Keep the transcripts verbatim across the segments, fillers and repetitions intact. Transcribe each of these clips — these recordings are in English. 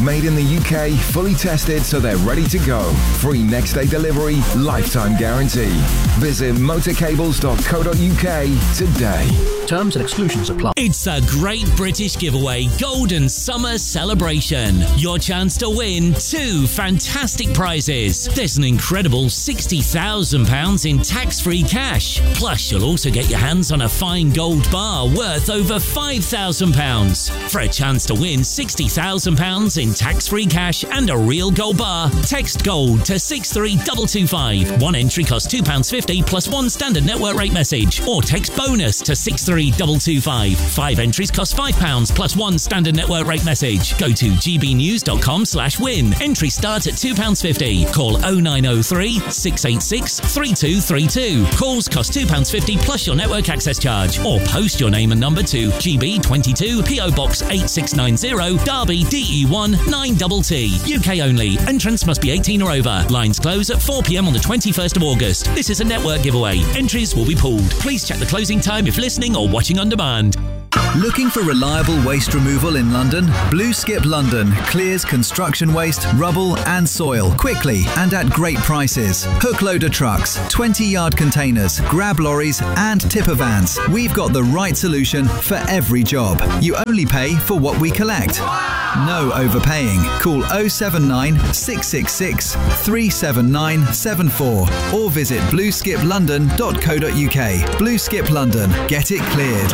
Made in the U K, fully tested so they're ready to go. Free next day delivery, lifetime guarantee. Visit motorcables dot co dot uk today. Terms and exclusions apply. It's a great British giveaway Golden Summer Celebration. Your chance to win two fantastic prizes. There's an incredible sixty thousand pounds in tax-free cash. Plus, you'll also get your hands on a fine gold bar worth over five thousand pounds. For a chance to win sixty thousand pounds in tax-free cash and a real gold bar, text GOLD to six three two two five. One entry costs two pounds fifty plus one standard network rate message. Or text BONUS to six three two two five. Five entries cost five pounds plus one standard network rate message. Go to gbnews.com slash win. Entry starts at two pounds fifty. Call oh nine oh three, six eight six, three two three two. Calls cost two pounds fifty plus your network access charge. Or post your name and number to G B twenty-two P O Box eight six nine zero, Derby D E one nine T T. U K only. Entrance must be eighteen or over. Lines close at four p.m. on the twenty-first of August. This is a network giveaway. Entries will be pooled. Please check the closing time if listening or watching on demand. Looking for reliable waste removal in London? Blue Skip London clears construction waste, rubble and soil quickly and at great prices. Hook loader trucks, twenty yard containers, grab lorries and tipper vans. We've got the right solution for every job. You only pay for what we collect. No overpaying. Call oh seven nine, six six six, three seven nine seven four or visit blue skip london dot co dot uk. Blue Skip London. Get it cleared.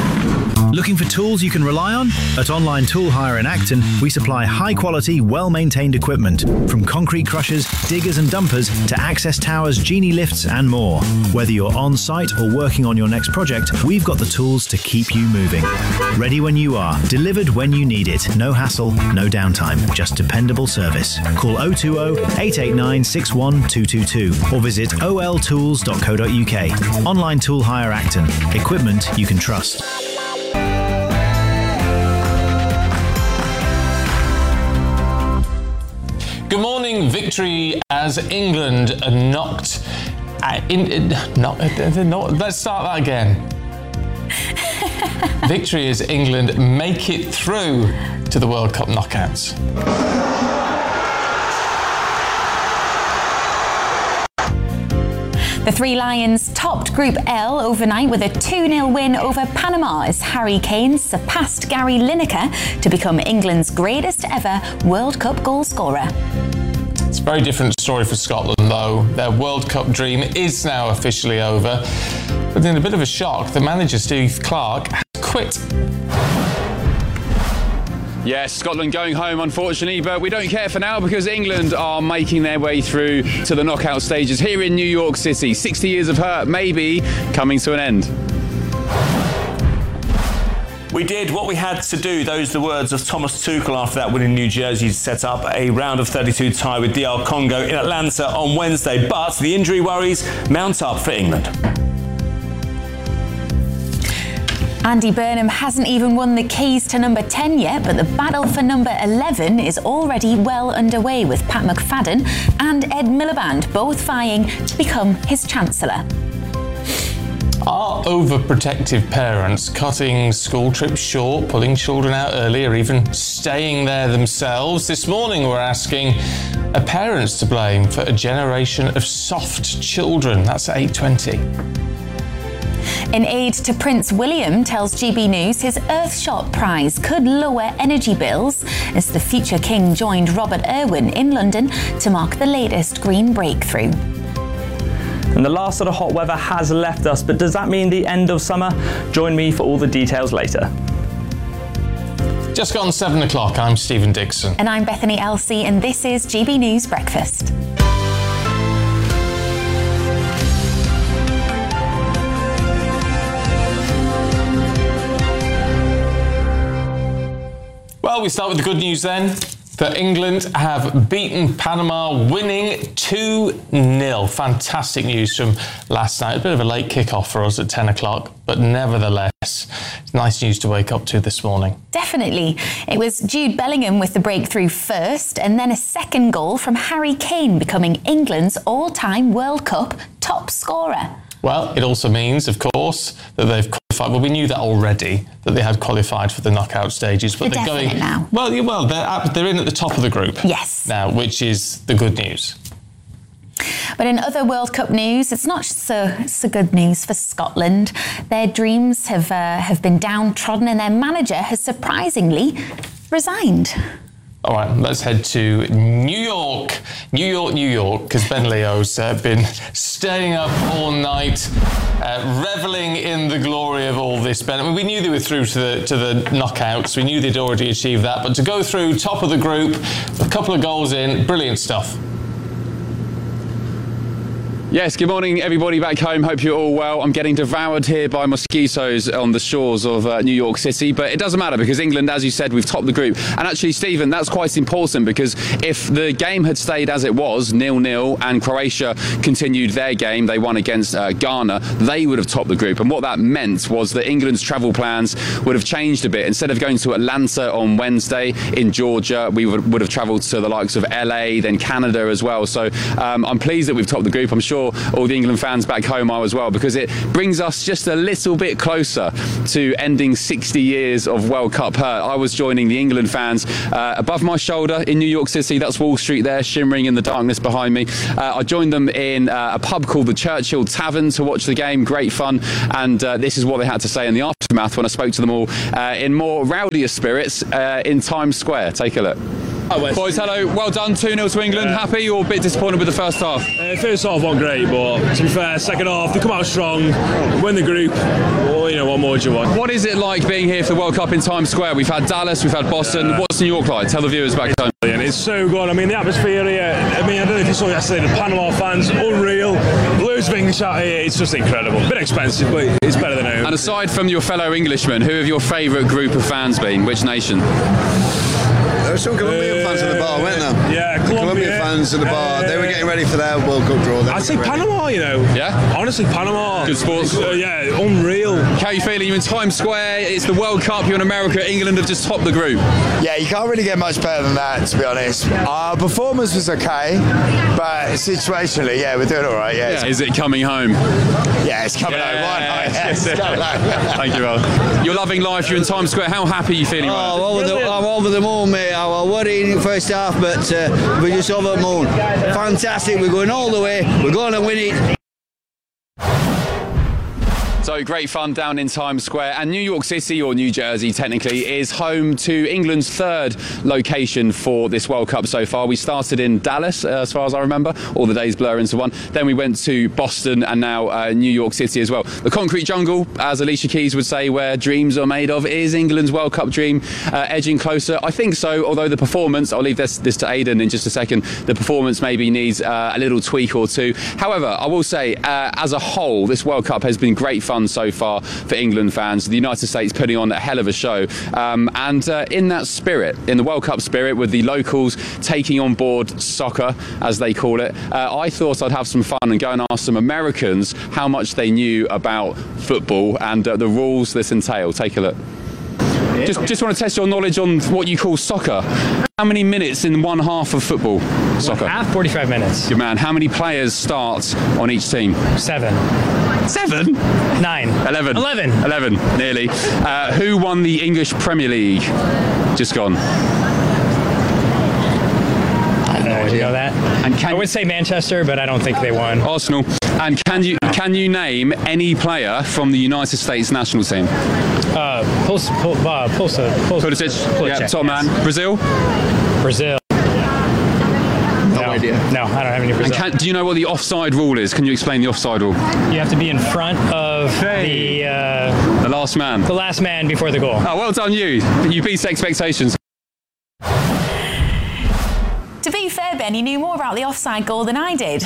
Looking for tools you can rely on? At Online Tool Hire in Acton, we supply high-quality, well-maintained equipment, from concrete crushers, diggers and dumpers to access towers, genie lifts and more. Whether you're on-site or working on your next project, we've got the tools to keep you moving. Ready when you are, delivered when you need it. No hassle, no downtime, just dependable service. Call oh two oh, eight eight nine, six one two two two or visit o l tools dot co dot uk. Online Tool Hire Acton. Equipment you can trust. Good morning. Victory as England knocked. Uh, in, in, knock, uh, not, let's start that again. Victory as England make it through to the World Cup knockouts. The Three Lions topped Group L overnight with a two nil win over Panama as Harry Kane surpassed Gary Lineker to become England's greatest ever World Cup goal scorer. It's a very different story for Scotland, though. Their World Cup dream is now officially over. But in a bit of a shock, the manager, Steve Clarke, has quit. Yes, Scotland going home, unfortunately, but we don't care for now because England are making their way through to the knockout stages here in New York City. sixty years of hurt maybe coming to an end. We did what we had to do. Those are the words of Thomas Tuchel after that win in New Jersey to set up a round of thirty-two tie with D R Congo in Atlanta on Wednesday. But the injury worries mount up for England. Andy Burnham hasn't even won the keys to number ten yet, but the battle for number eleven is already well underway with Pat McFadden and Ed Miliband both vying to become his Chancellor. Are overprotective parents cutting school trips short, pulling children out early, or even staying there themselves? This morning we're asking, are parents to blame for a generation of soft children? That's at eight twenty. In aid to Prince William tells G B News his Earthshot Prize could lower energy bills as the future king joined Robert Irwin in London to mark the latest green breakthrough. And the last of the hot weather has left us, but does that mean the end of summer? Join me for all the details later. Just gone seven o'clock, I'm Stephen Dixon. And I'm Bethany Elsey, and this is G B News Breakfast. Well, we start with the good news then. That England have beaten Panama, winning two nil. Fantastic news from last night. A bit of a late kickoff for us at ten o'clock, but nevertheless, it's nice news to wake up to this morning. Definitely. It was Jude Bellingham with the breakthrough first, and then a second goal from Harry Kane, becoming England's all-time World Cup top scorer. Well, it also means, of course, that they've qualified qualified. Well, we knew that already, that they had qualified for the knockout stages. But they're, they're definite going now. Well, yeah, well, they're at, they're in at the top of the group. Yes. Now, which is the good news. But in other World Cup news, it's not so so good news for Scotland. Their dreams have uh, have been downtrodden, and their manager has surprisingly resigned. All right, let's head to New York. New York, New York, because Ben Leo's uh, been staying up all night, uh, revelling in the glory of all this. Ben, I mean, we knew they were through to the to the knockouts. We knew they'd already achieved that. But to go through top of the group, a couple of goals in, brilliant stuff. Yes, good morning everybody back home. Hope you're all well. I'm getting devoured here by mosquitoes on the shores of uh, New York City, but it doesn't matter because England, as you said, we've topped the group. And actually, Stephen, that's quite important because if the game had stayed as it was, nil nil, and Croatia continued their game, they won against uh, Ghana, they would have topped the group. And what that meant was that England's travel plans would have changed a bit. Instead of going to Atlanta on Wednesday in Georgia, we would, would have travelled to the likes of L A, then Canada as well. So um, I'm pleased that we've topped the group. I'm sure all the England fans back home are as well, because it brings us just a little bit closer to ending sixty years of World Cup hurt. I was joining the England fans uh, above my shoulder in New York City. That's Wall Street there, shimmering in the darkness behind me. Uh, I joined them in uh, a pub called the Churchill Tavern to watch the game. Great fun. And uh, this is what they had to say in the aftermath when I spoke to them all uh, in more rowdier spirits uh, in Times Square. Take a look. Hi, boys, hello. Well done. two nil to England. Yeah. Happy or a bit disappointed with the first half? Uh, first half wasn't great, but to be fair, second half, they come out strong, win the group. Well, you know, what more do you want? What is it like being here for the World Cup in Times Square? We've had Dallas, we've had Boston. Yeah. What's New York like? Tell the viewers back home. And it's so good. I mean, the atmosphere here, I mean, I don't know if you saw yesterday, the Panama fans, unreal. Loads of English out here. It's just incredible. A bit expensive, but it's better than home. And aside from your fellow Englishmen, who have your favourite group of fans been? Which nation? There were some Colombian uh, fans at the bar, weren't there? Yeah, Colombia. Colombian fans at the bar. Uh, they were getting ready for their World Cup draw. I'd say Panama, you know. Yeah? Honestly, Panama. Good sports. Uh, yeah, unreal. How are you feeling? You're in Times Square. It's the World Cup. You're in America. England have just topped the group. Yeah, you can't really get much better than that, to be honest. Our performance was okay, but situationally, yeah, we're doing all right. Yeah. yeah. Is it coming home? Yeah, it's coming yeah, home. Why not? Yeah, it's coming home. Thank you, Al. You're loving life. You're in Times Square. How happy are you feeling? Oh, right I'm, over the, I'm over the moon, mate. I was worried in the first half, but uh, we're just over the moon. Fantastic. We're going all the way. We're going to win it. So great fun down in Times Square, and New York City, or New Jersey technically, is home to England's third location for this World Cup so far. We started in Dallas, uh, as far as I remember, all the days blur into one. Then we went to Boston and now uh, New York City as well. The concrete jungle, as Alicia Keys would say, where dreams are made of, is England's World Cup dream uh, edging closer? I think so, although the performance, I'll leave this, this to Aidan in just a second, the performance maybe needs uh, a little tweak or two. However, I will say, uh, as a whole, this World Cup has been great fun so far for England fans. The United States putting on a hell of a show, um, and uh, in that spirit, in the World Cup spirit, with the locals taking on board soccer, as they call it, uh, I thought I'd have some fun and go and ask some Americans how much they knew about football and uh, the rules this entail. Take a look. Just, just want to test your knowledge on what you call soccer. How many minutes in one half of football? Soccer. Half, forty-five minutes. Good man. How many players start on each team? Seven. Seven? Nine. Eleven. Eleven. Eleven, nearly. Uh, who won the English Premier League? Just gone. I have no idea that. And can I would say Manchester, but I don't think they won. Arsenal. And can you can you name any player from the United States national team? Uh, Pulisic. Pul, uh, Pulisic. Pulisic. Yeah, top man. Yes. Brazil. Brazil. No, no idea. No, I don't have any Brazil. And can, do you know what the offside rule is? Can you explain the offside rule? You have to be in front of hey. the uh, the last man. The last man before the goal. Oh, well done, you. You beat expectations. To be fair, Ben, you knew more about the offside goal than I did.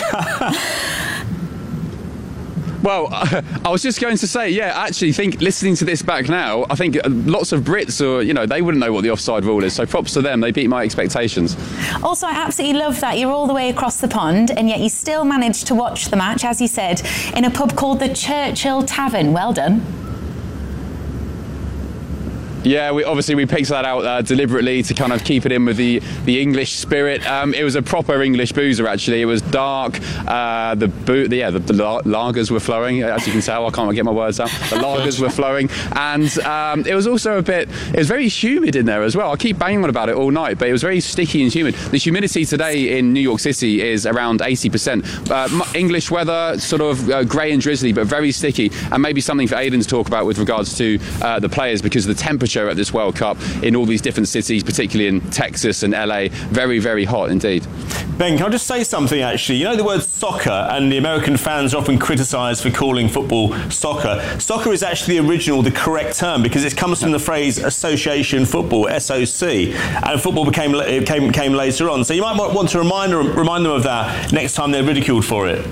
Well, uh, I was just going to say, yeah, actually, think listening to this back now, I think lots of Brits, or you know, they wouldn't know what the offside rule is. So props to them; they beat my expectations. Also, I absolutely love that you're all the way across the pond, and yet you still managed to watch the match, as you said, in a pub called the Churchill Tavern. Well done. Yeah, we obviously we picked that out uh, deliberately to kind of keep it in with the the English spirit. Um, it was a proper English boozer actually. It was dark. Uh, the boo- the, yeah, the, the lagers were flowing. As you can tell, I can't get my words out. The lagers were flowing, and um, it was also a bit. It was very humid in there as well. I keep banging on about it all night, but it was very sticky and humid. The humidity today in New York City is around eighty percent. Uh, English weather, sort of uh, grey and drizzly, but very sticky, and maybe something for Aidan to talk about with regards to uh, the players, because the temperature at this World Cup in all these different cities, particularly in Texas and L A, very, very hot indeed. Ben, can I just say something actually? You know the word soccer, and the American fans are often criticised for calling football soccer. Soccer is actually the original, the correct term, because it comes from the phrase association football, S O C, and football became came, came later on. So you might want to remind, remind them of that next time they're ridiculed for it.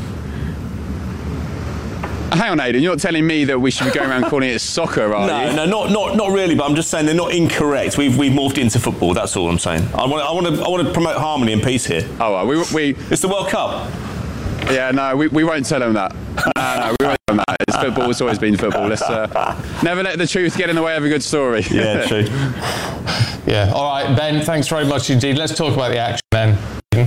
Hang on, Aidan, you're not telling me that we should be going around calling it soccer, are no, you? No, not, not not really, but I'm just saying they're not incorrect. We've we've morphed into football, that's all I'm saying. I want I want to I want to promote harmony and peace here. Oh, well, we, we... It's the World Cup. Yeah, no, we, we won't tell them that. No, no, we won't tell them that. It's football, it's always been football. Let's uh, never let the truth get in the way of a good story. Yeah, true. Yeah, all right, Ben, thanks very much indeed. Let's talk about the action then.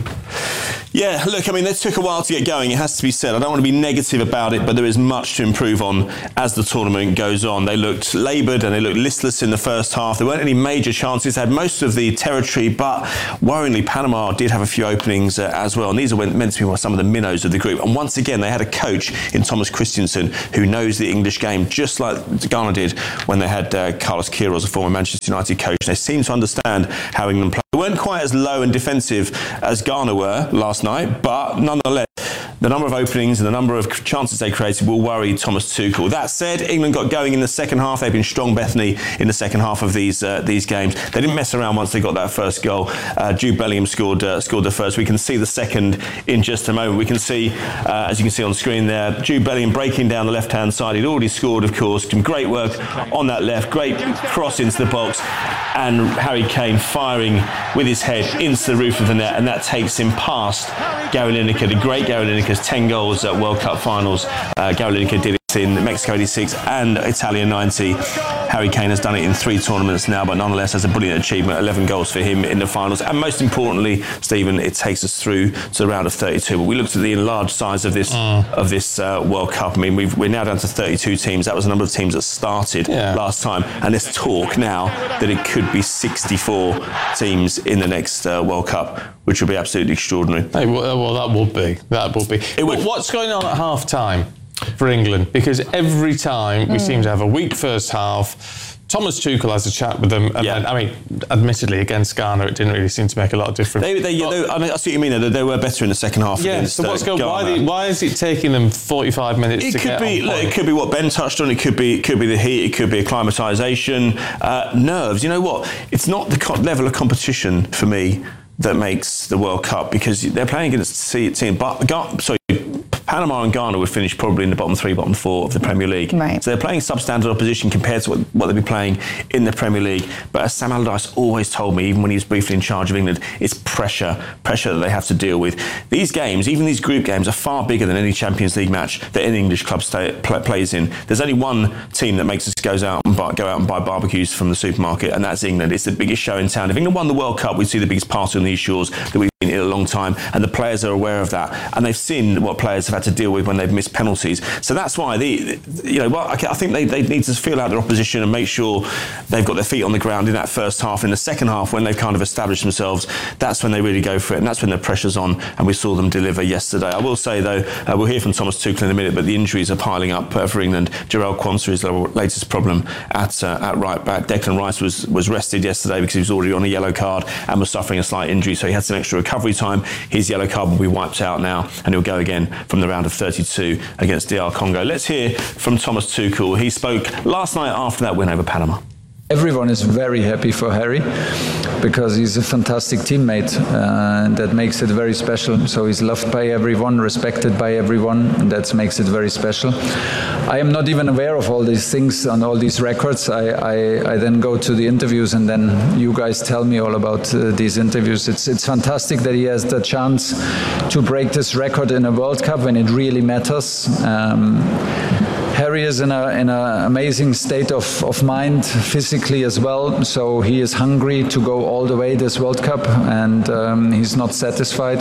Yeah, look, I mean, it took a while to get going, it has to be said. I don't want to be negative about it, but there is much to improve on as the tournament goes on. They looked laboured and they looked listless in the first half. There weren't any major chances. They had most of the territory, but worryingly, Panama did have a few openings uh, as well. And these are meant to be some of the minnows of the group. And once again, they had a coach in Thomas Christiansen who knows the English game, just like Ghana did when they had uh, Carlos Queiroz, a former Manchester United coach. They seem to understand how England play. They weren't quite as low and defensive as Ghana were last night, but nonetheless, the number of openings and the number of chances they created will worry Thomas Tuchel. That said, England got going in the second half. They've been strong, Bethany, in the second half of these uh, these games. They didn't mess around once they got that first goal. Uh, Jude Bellingham scored uh, scored the first. We can see the second in just a moment. We can see, uh, as you can see on screen there, Jude Bellingham breaking down the left-hand side. He'd already scored, of course. Some great work on that left. Great cross into the box. And Harry Kane firing with his head into the roof of the net. And that takes him past Gary Lineker, the great Gary Lineker's ten goals at World Cup finals. Uh, Gary Lineker did it in Mexico eighty-six and Italia ninety. Harry Kane has done it in three tournaments now, but nonetheless has a brilliant achievement. eleven goals for him in the finals. And most importantly, Stephen, it takes us through to the round of thirty-two. But we looked at the enlarged size of this mm. of this uh, World Cup. I mean, we've, we're now down to thirty-two teams. That was the number of teams that started yeah. last time. And there's talk now that it could be sixty-four teams in the next uh, World Cup, which would be absolutely extraordinary. Hey, well, well, that would be. That would be. It would. What's going on at half time for England? Because every time we mm. seem to have a weak first half. Thomas Tuchel has a chat with them. And yeah. then, I mean, admittedly, against Ghana, it didn't really seem to make a lot of difference. They, they, they, I, mean, I see what you mean. They, they were better in the second half. Yeah, against, so what's uh, going why, the, why is it taking them forty-five minutes it to could get be, on look, point? It could be what Ben touched on. It could be it could be the heat. It could be acclimatisation. Uh, nerves. You know what? It's not the co- level of competition for me that makes the World Cup, because they're playing against a team. But, sorry, Panama and Ghana would finish probably in the bottom three, bottom four of the Premier League. Right. So they're playing substandard opposition compared to what, what they'd be playing in the Premier League. But as Sam Allardyce always told me, even when he was briefly in charge of England, it's pressure, pressure that they have to deal with. These games, even these group games, are far bigger than any Champions League match that any English club stay, play, plays in. There's only one team that makes us goes out and buy, go out and buy barbecues from the supermarket, and that's England. It's the biggest show in town. If England won the World Cup, we'd see the biggest party on these shores that we've been in a long time, and the players are aware of that, and they've seen what players have had to deal with when they've missed penalties. So that's why the, you know, well, I think they, they need to feel out their opposition and make sure they've got their feet on the ground in that first half. In the second half, when they've kind of established themselves, that's when they really go for it, and that's when the pressure's on, and we saw them deliver yesterday. I will say, though, uh, we'll hear from Thomas Tuchel in a minute, but the injuries are piling up uh, for England. Jarell Quansah is the latest problem at uh, at right back. Declan Rice was, was rested yesterday because he was already on a yellow card and was suffering a slight injury, so he had some extra recovery time. His yellow card will be wiped out now, and he'll go again from the round of thirty-two against D R Congo. Let's hear from Thomas Tuchel. He spoke last night after that win over Panama. Everyone is very happy for Harry because he's a fantastic teammate, uh, and that makes it very special. So he's loved by everyone, respected by everyone, and that makes it very special. I am not even aware of all these things and all these records. I, I, I then go to the interviews, and then you guys tell me all about uh, these interviews. It's, it's fantastic that he has the chance to break this record in a World Cup when it really matters. Um, Harry is in a in an amazing state of, of mind, physically as well. So he is hungry to go all the way this World Cup, and um, he's not satisfied.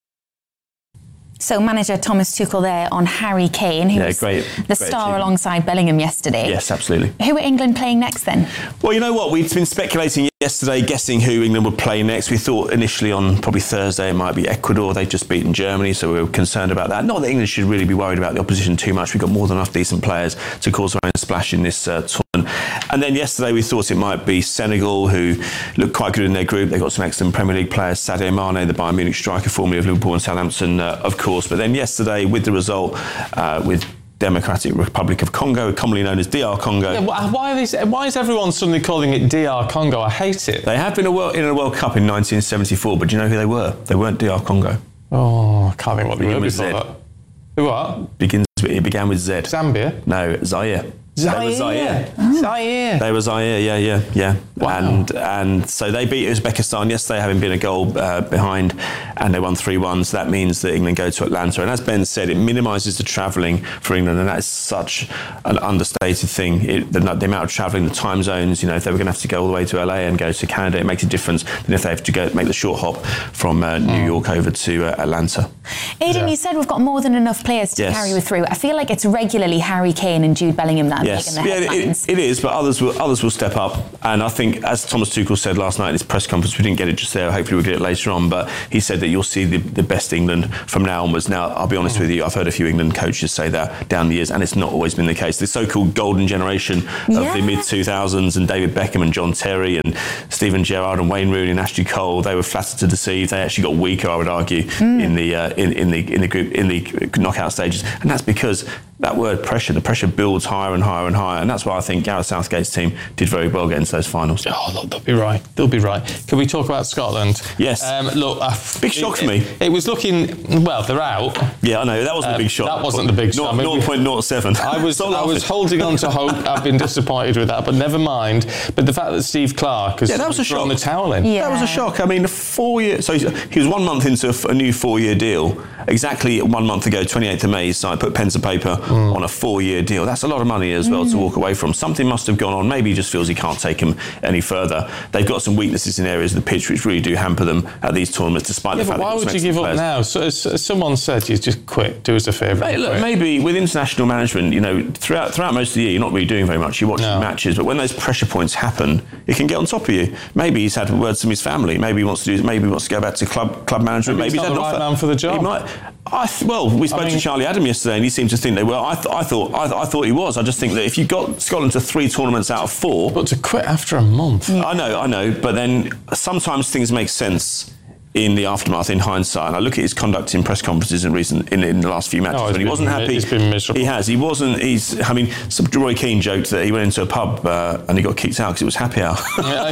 So manager Thomas Tuchel there on Harry Kane, who yeah, was great, the great star achievement. alongside Bellingham yesterday. Yes, absolutely. Who are England playing next then? Well, you know what? We've been speculating yesterday, guessing who England would play next. We thought initially on probably Thursday it might be Ecuador. They've just beaten Germany, so we were concerned about that. Not that England should really be worried about the opposition too much. We've got more than enough decent players to cause their own splash in this uh, tournament. And then yesterday we thought it might be Senegal, who looked quite good in their group. They've got some excellent Premier League players. Sadio Mane, the Bayern Munich striker, formerly of Liverpool and Southampton, uh, of course. But then yesterday, with the result, uh, with Democratic Republic of Congo, commonly known as D R Congo. Yeah, why, are these, why is everyone suddenly calling it D R Congo? I hate it. They have been a world, in a World Cup in nineteen seventy-four, but do you know who they were? They weren't D R Congo. Oh, I can't think what they were with before Z. that. What? Begins with, it began with Z. Zambia? No, Zaire. Zaire. They were Zaire. Oh. Zaire. They were Zaire, yeah, yeah, yeah. Wow. And and so they beat Uzbekistan yesterday, having been a goal uh, behind, and they won three one. So that means that England go to Atlanta. And as Ben said, it minimises the travelling for England, and that is such an understated thing. It, the, the amount of travelling, the time zones, you know, if they were going to have to go all the way to L A and go to Canada, it makes a difference than if they have to go make the short hop from uh, New mm. York over to uh, Atlanta. Aidan, yeah. you said we've got more than enough players to Yes. carry us through. I feel like it's regularly Harry Kane and Jude Bellingham that are Yes, making the yeah, headlines. it, it is, but others will others will step up. And I think, as Thomas Tuchel said last night in his press conference, we didn't get it just there. Hopefully, we'll get it later on. But he said that you'll see the, the best England from now onwards. Now, I'll be honest mm. with you, I've heard a few England coaches say that down the years, and it's not always been the case. The so-called golden generation yeah. of the mid two thousands, and David Beckham and John Terry and Steven Gerrard and Wayne Rooney and Ashley Cole, they were flattered to deceive. They actually got weaker, I would argue, mm. in the uh, in, in the in the group in the knockout stages, and that's because that word pressure, the pressure builds higher and higher and higher, and that's why I think Gareth Southgate's team did very well getting to those finals. Oh, look, they'll be right. They'll be right. Can we talk about Scotland? Yes. Um, look, uh, big shock it, for me. It, it was looking well. They're out. Yeah, I know that wasn't um, a big shock. That wasn't the big shock. zero point zero seven. I was I was holding on to hope. I've been disappointed with that, but never mind. But the fact that Steve Clarke has yeah, that was a thrown shock. the towel in. Yeah. That was a shock. I mean, four years. So he was one month into a new four-year deal. Exactly one month ago, twenty-eighth of May, so I put pen to paper mm. on a four-year deal. That's a lot of money as well mm. to walk away from. Something must have gone on. Maybe he just feels he can't take him any further. They've got some weaknesses in areas of the pitch which really do hamper them at these tournaments, despite yeah, the fact but why that would you give players. up now? So, as, as someone said, you just quit. Do us a favour. Hey, look, maybe with international management, you know, throughout throughout most of the year, you're not really doing very much. You're watching no. matches, but when those pressure points happen, it can get on top of you. Maybe he's had words from his family. Maybe he wants to do. Maybe he wants to go back to club club management. Maybe, maybe he's he's not had the an right offer. man for the job. He might. I th- well, we spoke I mean, to Charlie Adam yesterday, and he seemed to think they were. I, th- I thought. I, th- I thought he was. I just think that if you got Scotland to three tournaments out of four, but to quit after a month. Yeah. I know, I know. But then sometimes things make sense in the aftermath, in hindsight. And I look at his conduct in press conferences in recent in, in the last few matches. Oh, when he been, wasn't happy. He's been miserable. He has. He wasn't. He's. I mean, some, Roy Keane joked that he went into a pub uh, and he got kicked out because it was happy hour. Yeah,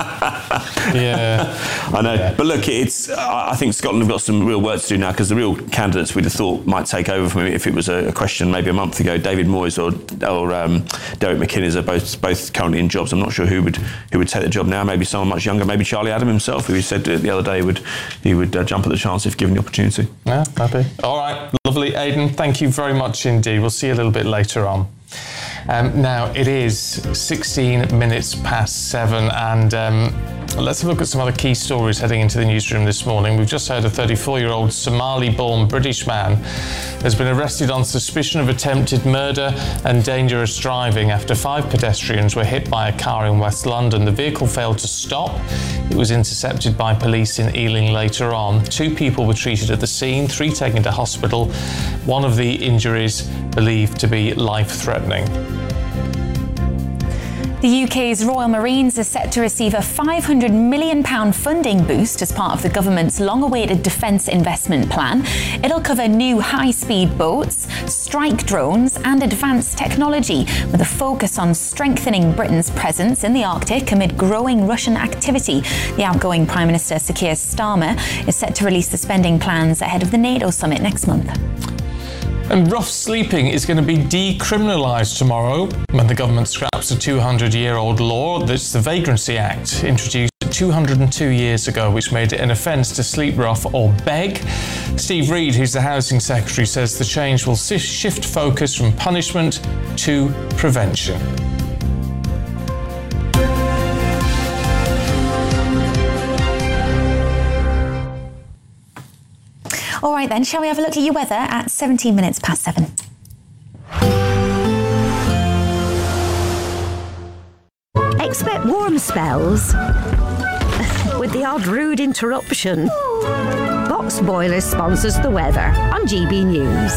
yeah. yeah. I know. Yeah. But look, it's. I think Scotland have got some real work to do now, because the real candidates we'd have thought might take over from him if it was a, a question maybe a month ago. David Moyes or or um, Derek McInnes are both both currently in jobs. I'm not sure who would who would take the job now. Maybe someone much younger. Maybe Charlie Adam himself, who he said the other day would he would. Uh, jump at the chance if given the opportunity. Yeah, happy. All right, lovely. Aidan, thank you very much indeed. We'll see you a little bit later on. Um, now, it is sixteen minutes past seven, and um, let's have a look at some other key stories heading into the newsroom this morning. We've just heard a thirty-four-year-old Somali-born British man has been arrested on suspicion of attempted murder and dangerous driving after five pedestrians were hit by a car in West London. The vehicle failed to stop. It was intercepted by police in Ealing later on. Two people were treated at the scene, three taken to hospital. One of the injuries believed to be life-threatening. The U K's Royal Marines is set to receive a five hundred million pounds funding boost as part of the government's long-awaited defence investment plan. It'll cover new high-speed boats, strike drones and advanced technology, with a focus on strengthening Britain's presence in the Arctic amid growing Russian activity. The outgoing Prime Minister Sir Keir Starmer is set to release the spending plans ahead of the NATO summit next month. And rough sleeping is going to be decriminalised tomorrow when the government scraps a two hundred year old law. That's the Vagrancy Act, introduced two two hundred two years ago, which made it an offence to sleep rough or beg. Steve Reed, who's the Housing Secretary, says the change will shift focus from punishment to prevention. All right then, shall we have a look at your weather at seventeen minutes past seven? Expect warm spells with the odd rude interruption. Box Boilers sponsors the weather on G B News.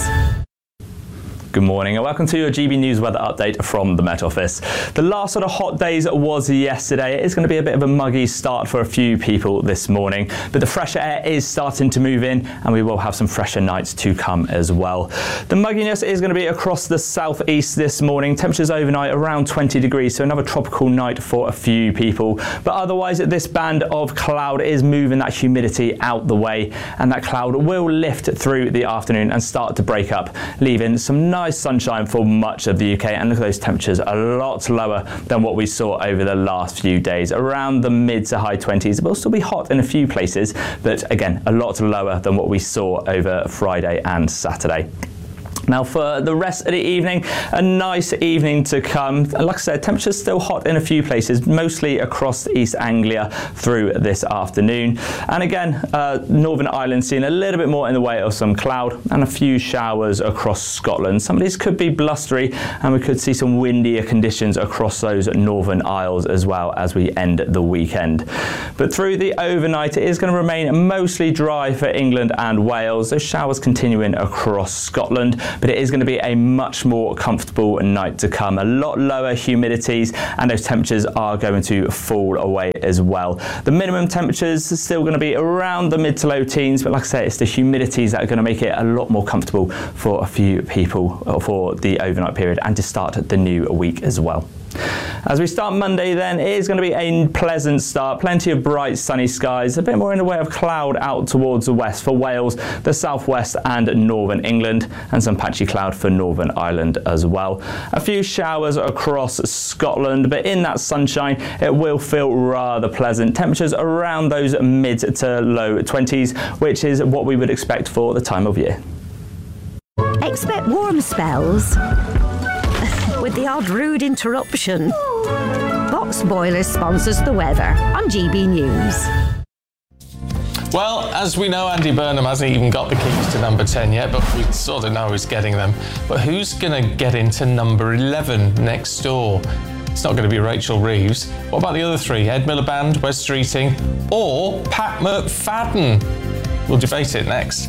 Good morning and welcome to your G B News weather update from the Met Office. The last sort of hot days was yesterday. It is going to be a bit of a muggy start for a few people this morning, but the fresher air is starting to move in and we will have some fresher nights to come as well. The mugginess is going to be across the southeast this morning. Temperatures overnight around twenty degrees, so another tropical night for a few people. But otherwise, this band of cloud is moving that humidity out the way, and that cloud will lift through the afternoon and start to break up, leaving some nice sunshine for much of the U K. And look at those temperatures, a lot lower than what we saw over the last few days, around the mid to high twenties. It will still be hot in a few places, but again, a lot lower than what we saw over Friday and Saturday. Now for the rest of the evening, a nice evening to come. Like I said, temperatures still hot in a few places, mostly across East Anglia through this afternoon. And again, uh, Northern Ireland seeing a little bit more in the way of some cloud and a few showers across Scotland. Some of these could be blustery and we could see some windier conditions across those Northern Isles as well as we end the weekend. But through the overnight, it is going to remain mostly dry for England and Wales. Those showers continuing across Scotland, but it is going to be a much more comfortable night to come. A lot lower humidities and those temperatures are going to fall away as well. The minimum temperatures are still going to be around the mid to low teens, but like I say, it's the humidities that are going to make it a lot more comfortable for a few people for the overnight period and to start the new week as well. As we start Monday then, it is going to be a pleasant start, plenty of bright sunny skies, a bit more in the way of cloud out towards the west for Wales, the southwest and northern England, and some patchy cloud for Northern Ireland as well. A few showers across Scotland, but in that sunshine it will feel rather pleasant. Temperatures around those mid to low twenties, which is what we would expect for the time of year. Expect warm spells with the odd rude interruption. Box Boilers sponsors the weather on G B News. Well, as we know, Andy Burnham hasn't even got the keys to number ten yet, but we sort of know he's getting them. But who's going to get into number eleven next door? It's not going to be Rachel Reeves. What about the other three? Ed Miliband, Wes Streeting, or Pat McFadden? We'll debate it next.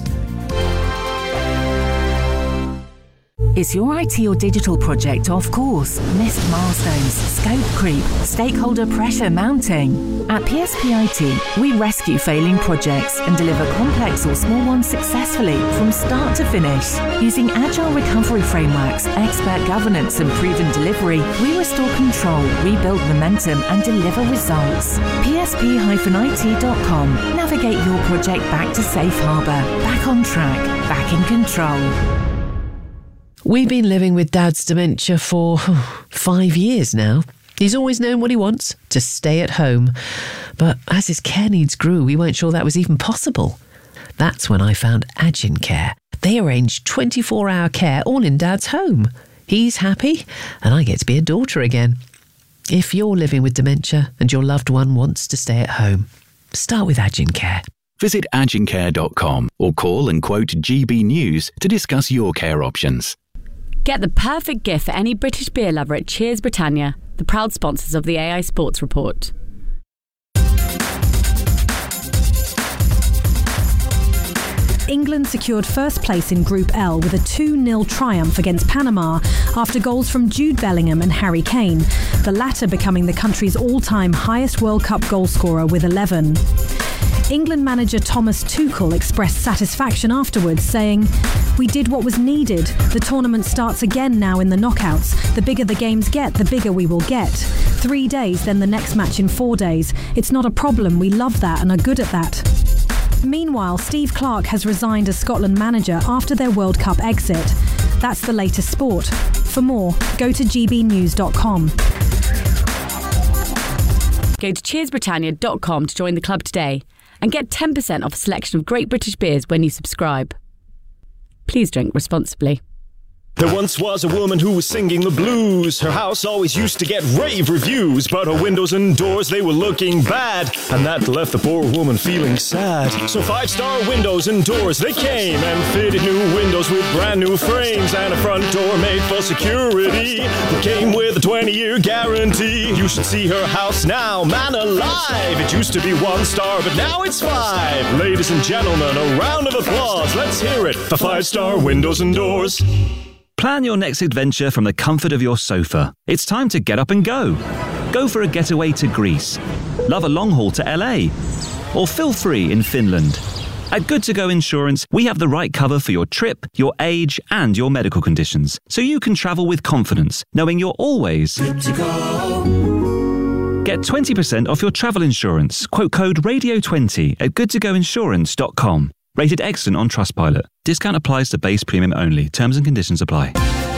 Is your I T or digital project off course? Missed milestones, scope creep, stakeholder pressure mounting? At P S P I T, we rescue failing projects and deliver complex or small ones successfully from start to finish. Using agile recovery frameworks, expert governance and proven delivery, we restore control, rebuild momentum and deliver results. P S P I T dot com. Navigate your project back to safe harbour, back on track, back in control. We've been living with Dad's dementia for five years now. He's always known what he wants, to stay at home. But as his care needs grew, we weren't sure that was even possible. That's when I found Agin Care. They arrange twenty-four hour care all in Dad's home. He's happy, and I get to be a daughter again. If you're living with dementia and your loved one wants to stay at home, start with Agin Care. Visit agin care dot com or call and quote G B News to discuss your care options. Get the perfect gift for any British beer lover at Cheers Britannia, the proud sponsors of the A I Sports Report. England secured first place in Group L with a two nil triumph against Panama after goals from Jude Bellingham and Harry Kane, the latter becoming the country's all-time highest World Cup goalscorer with eleven. England manager Thomas Tuchel expressed satisfaction afterwards, saying, "We did what was needed. The tournament starts again now in the knockouts. The bigger the games get, the bigger we will get. Three days, then the next match in four days. It's not a problem. We love that and are good at that." Meanwhile, Steve Clarke has resigned as Scotland manager after their World Cup exit. That's the latest sport. For more, go to g b news dot com. Go to cheers britannia dot com to join the club today and get ten percent off a selection of great British beers when you subscribe. Please drink responsibly. There once was a woman who was singing the blues. Her house always used to get rave reviews, but her windows and doors, they were looking bad, and that left the poor woman feeling sad. So Five Star Windows and Doors, they came and fitted new windows with brand new frames and a front door made for security. It came with a twenty-year guarantee. You should see her house now, man alive. It used to be one star, but now it's five. Ladies and gentlemen, a round of applause. Let's hear it for Five Star Windows and Doors. Plan your next adventure from the comfort of your sofa. It's time to get up and go. Go for a getaway to Greece. Love a long haul to L A. Or feel free in Finland. At Good To Go Insurance, we have the right cover for your trip, your age, and your medical conditions, so you can travel with confidence, knowing you're always good to go. Get twenty percent off your travel insurance. Quote code radio twenty at good to go insurance dot com. Rated excellent on Trustpilot. Discount applies to base premium only. Terms and conditions apply.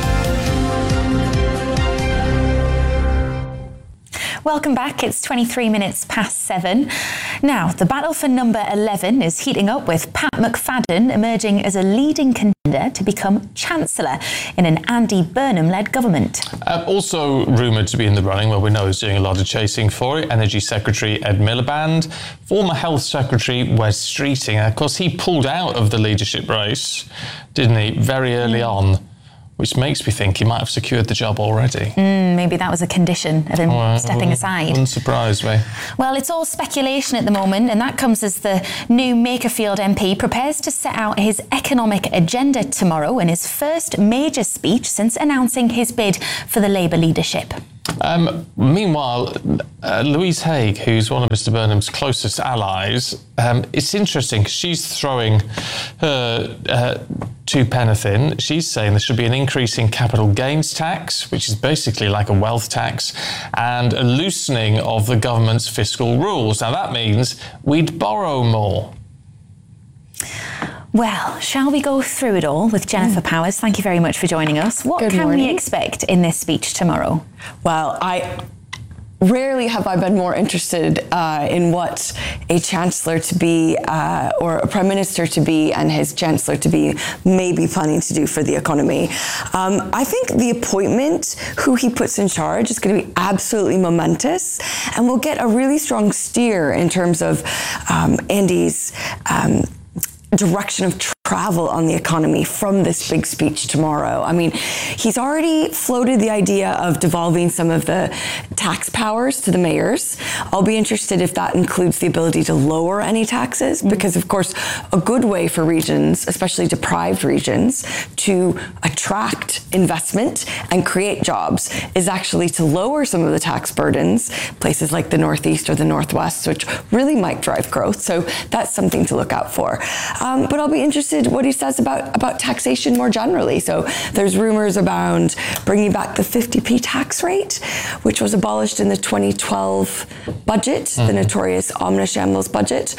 Welcome back. It's twenty-three minutes past seven. Now, the battle for number eleven is heating up, with Pat McFadden emerging as a leading contender to become Chancellor in an Andy Burnham-led government. Uh, also rumoured to be in the running, well, we know he's doing a lot of chasing for it, Energy Secretary Ed Miliband, former Health Secretary Wes Streeting. Of course, he pulled out of the leadership race, didn't he, very early on, which makes me think he might have secured the job already. Mm, maybe that was a condition of him well, stepping aside. Wouldn't surprise me. Well, it's all speculation at the moment, and that comes as the new Makerfield M P prepares to set out his economic agenda tomorrow in his first major speech since announcing his bid for the Labour leadership. Um, meanwhile, uh, Louise Haigh, who's one of Mr Burnham's closest allies, um, it's interesting because she's throwing her uh, two penneth in. She's saying there should be an increase in capital gains tax, which is basically like a wealth tax, and a loosening of the government's fiscal rules. Now, that means we'd borrow more. Well, shall we go through it all with Jennifer Powers? Thank you very much for joining us. What Good can morning. we expect in this speech tomorrow? Well, I rarely have I been more interested uh, in what a chancellor to be uh, or a prime minister to be and his chancellor to be may be planning to do for the economy. Um, I think the appointment, who he puts in charge, is going to be absolutely momentous, and we'll get a really strong steer in terms of um, Andy's um, direction of travel on the economy from this big speech tomorrow. I mean, he's already floated the idea of devolving some of the tax powers to the mayors. I'll be interested if that includes the ability to lower any taxes, because of course, a good way for regions, especially deprived regions, to attract investment and create jobs is actually to lower some of the tax burdens, places like the Northeast or the Northwest, which really might drive growth. So that's something to look out for. Um, but I'll be interested what he says about, about taxation more generally. So there's rumors about bringing back the fifty p tax rate, which was abolished in the twenty twelve budget, mm-hmm. the notorious Omnishambles budget.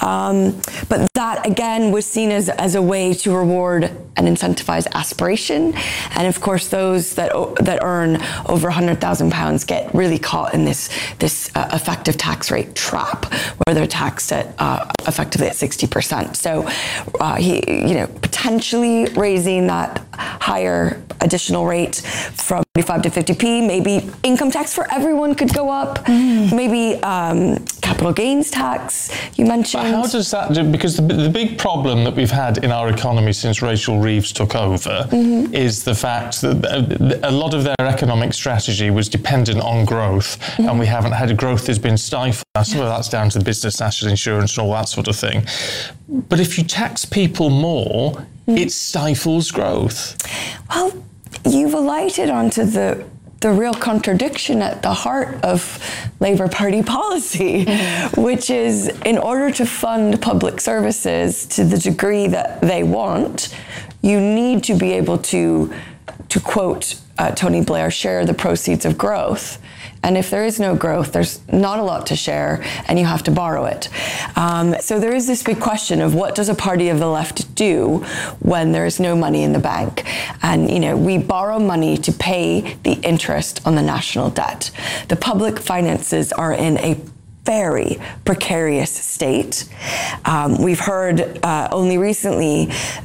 Um, but that, again, was seen as, as a way to reward and incentivize aspiration. And of course, those that that earn over one hundred thousand pounds get really caught in this, this uh, effective tax rate trap, where they're taxed at uh, effectively at sixty percent. So uh, he, you know, potentially raising that higher additional rate from forty-five to fifty p. Maybe income tax for everyone could go up. Mm. Maybe um, capital gains tax, you mentioned. But how does that do? Because the, the big problem that we've had in our economy since Rachel Reeves took over mm-hmm. is the fact that a lot of their economic strategy was dependent on growth, mm-hmm. and we haven't had growth has been stifled. Some of that's down to the business national insurance and all that sort of thing. But if you tax people more, mm-hmm. it stifles growth. Well, you've alighted onto the the real contradiction at the heart of Labour Party policy, mm-hmm. which is, in order to fund public services to the degree that they want, you need to be able to, to quote uh, Tony Blair, share the proceeds of growth. And if there is no growth, there's not a lot to share, and you have to borrow it. Um, so there is this big question of what does a party of the left do when there is no money in the bank? And, you know, we borrow money to pay the interest on the national debt. The public finances are in a very precarious state. Um, we've heard uh, only recently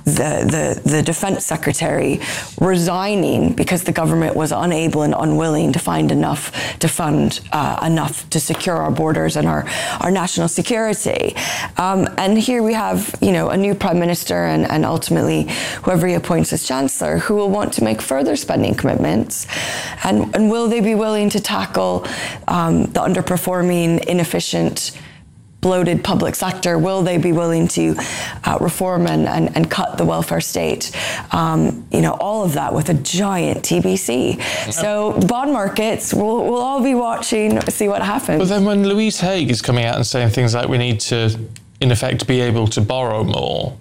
the, the, the defense secretary resigning because the government was unable and unwilling to find enough to fund uh, enough to secure our borders and our, our national security. Um, and here we have, you know, a new prime minister and, and ultimately whoever he appoints as chancellor who will want to make further spending commitments. And, and will they be willing to tackle um, the underperforming, inefficient efficient, bloated public sector? Will they be willing to uh, reform and, and, and cut the welfare state? Um, you know, all of that with a giant T B C. So bond markets, we'll, we'll all be watching, see what happens. But then when Louise Haigh is coming out and saying things like we need to, in effect, be able to borrow more,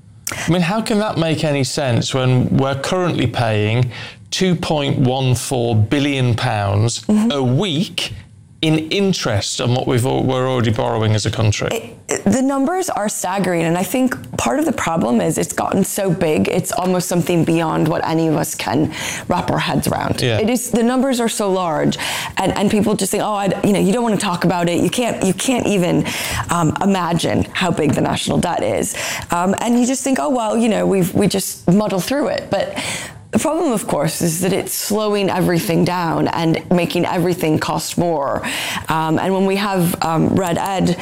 I mean, how can that make any sense when we're currently paying two point one four billion pounds mm-hmm. a week in interest on what we've, we're already borrowing as a country? It, it, the numbers are staggering, and I think part of the problem is it's gotten so big, it's almost something beyond what any of us can wrap our heads around. Yeah. It is, the numbers are so large, and, and people just think, oh, I'd, you know, you don't want to talk about it. You can't, you can't even um, imagine how big the national debt is, um, and you just think, oh well, you know, we've we just muddle through it, but. The problem, of course, is that it's slowing everything down and making everything cost more. Um, and when we have um, Red Ed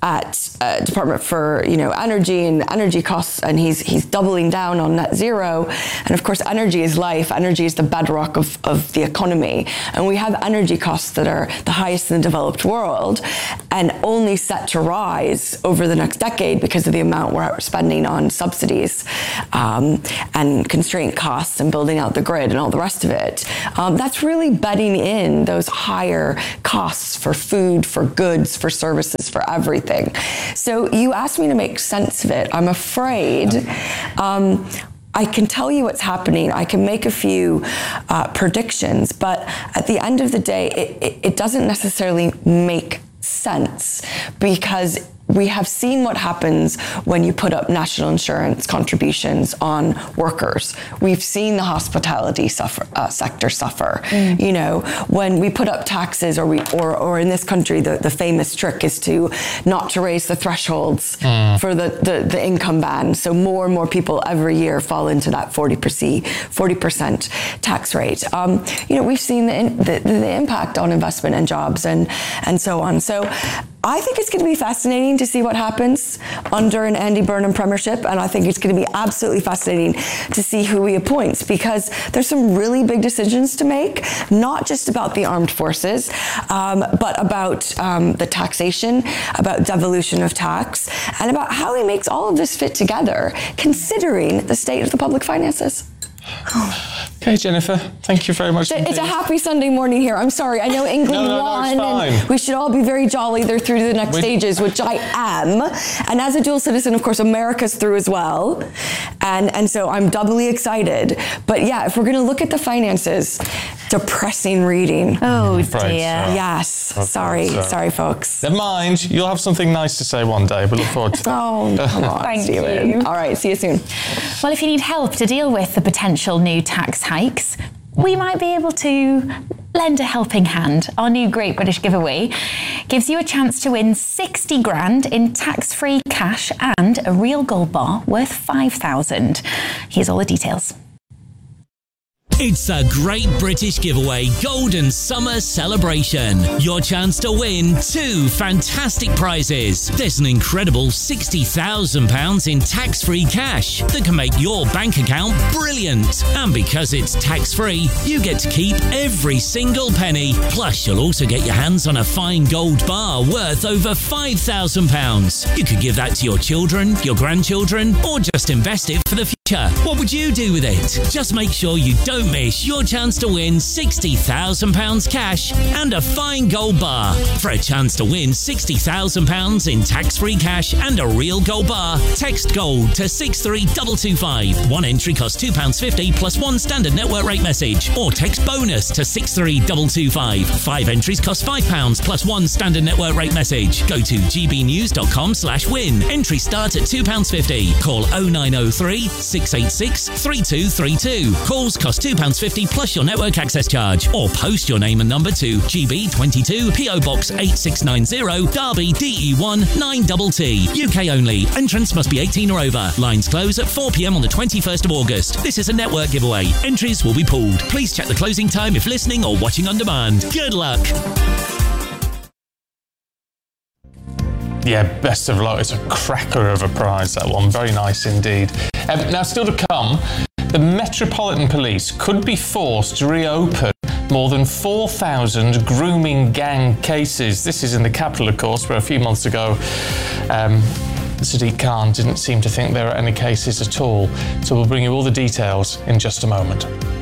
at uh, Department for you know Energy and energy costs, and he's he's doubling down on net zero. And of course, energy is life. Energy is the bedrock of, of the economy. And we have energy costs that are the highest in the developed world, and only set to rise over the next decade because of the amount we're spending on subsidies um, and constraint costs and building out the grid and all the rest of it. Um, that's really bedding in those higher costs for food, for goods, for services, for everything. So you asked me to make sense of it. I'm afraid um, I can tell you what's happening. I can make a few uh, predictions, but at the end of the day, it, it, it doesn't necessarily make sense because we have seen what happens when you put up national insurance contributions on workers. We've seen the hospitality suffer, uh, sector suffer. Mm. You know, when we put up taxes, or we, or, or in this country, the, the famous trick is to not to raise the thresholds mm. for the, the, the income ban. So more and more people every year fall into that forty percent tax rate. Um, you know, we've seen the, the, the impact on investment and jobs and, and so on. So I think it's going to be fascinating to see what happens under an Andy Burnham premiership, and I think it's going to be absolutely fascinating to see who he appoints, because there's some really big decisions to make, not just about the armed forces, um, but about um, the taxation, about devolution of tax, and about how he makes all of this fit together, considering the state of the public finances. Okay, Jennifer, thank you very much. It's a happy Sunday morning here. I'm sorry. I know England no, no, won, no, and we should all be very jolly. They're through to the next We're... stages, which I am. And as a dual citizen, of course, America's through as well. And, and so I'm doubly excited. But yeah, if we're going to look at the finances, depressing reading. Oh, dear. So. Yes. I'm sorry. so. Sorry, folks. Never mind. You'll have something nice to say one day. We look forward to it. Oh, come on. Thank Stephen. you. All right. See you soon. Well, if you need help to deal with the potential new tax hikes, we might be able to lend a helping hand. Our new Great British Giveaway gives you a chance to win sixty grand in tax-free cash and a real gold bar worth five thousand. Here's all the details. It's a Great British Giveaway Golden Summer Celebration. Your chance to win two fantastic prizes. There's an incredible sixty thousand pounds in tax-free cash that can make your bank account brilliant. And because it's tax-free, you get to keep every single penny. Plus, you'll also get your hands on a fine gold bar worth over five thousand pounds. You could give that to your children, your grandchildren, or just invest it for the future. What would you do with it? Just make sure you don't miss your chance to win sixty thousand pounds cash and a fine gold bar. For a chance to win sixty thousand pounds in tax-free cash and a real gold bar, text GOLD to six three two two five. One entry costs two pounds fifty plus one standard network rate message. Or text BONUS to six three two two five. Five entries cost five pounds plus one standard network rate message. Go to gbnews.com slash win. Entry start at two pounds fifty. Call oh nine oh three, six eight six, three two three two. Calls cost two pounds fifty plus your network access charge. Or post your name and number to G B twenty-two, P O Box eight six nine zero, Derby, D E one nine T T. U K only. Entrants must be eighteen or over. Lines close at four p.m. on the twenty-first of August. This is a network giveaway. Entries will be pooled. Please check the closing time if listening or watching on demand. Good luck. Yeah, best of luck. It's a cracker of a prize, that one. Very nice indeed. Um, now, still to come, the Metropolitan Police could be forced to reopen more than four thousand grooming gang cases. This is in the capital, of course, where a few months ago um, Sadiq Khan didn't seem to think there were any cases at all. So we'll bring you all the details in just a moment.